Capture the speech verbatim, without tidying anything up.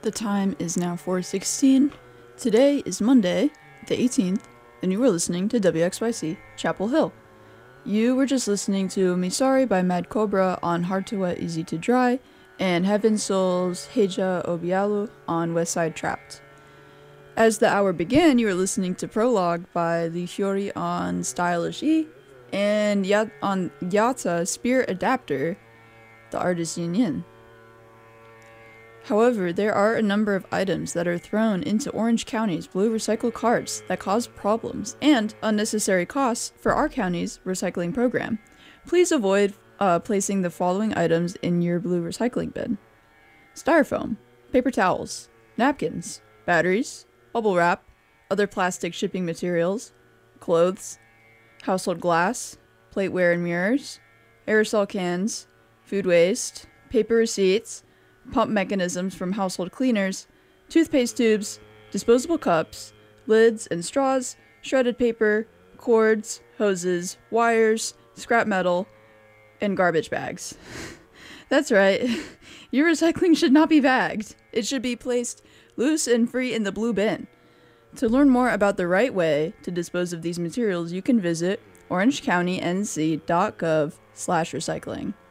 The time is now four sixteen. Today is Monday, the eighteenth, and you are listening to W X Y C Chapel Hill. You were just listening to Misari by Mad Cobra on Hard to Wet, Easy to Dry, and Heaven Soul's Heija Obialu on West Side Trapped. As the hour began, you were listening to Prologue by Lee Hyori on Stylish E, and Yat- on Yata Spirit Adapter, the artist Yin Yin. However, there are a number of items that are thrown into Orange County's blue recycle carts that cause problems and unnecessary costs for our county's recycling program. Please avoid uh, placing the following items in your blue recycling bin: styrofoam, paper towels, napkins, batteries, bubble wrap, other plastic shipping materials, clothes, household glass, plateware and mirrors, aerosol cans, food waste, paper receipts, pump mechanisms from household cleaners, toothpaste tubes, disposable cups, lids and straws, shredded paper, cords, hoses, wires, scrap metal, and garbage bags. That's right, your recycling should not be bagged. It should be placed loose and free in the blue bin. To learn more about the right way to dispose of these materials, you can visit orange county n c dot gov slash recycling.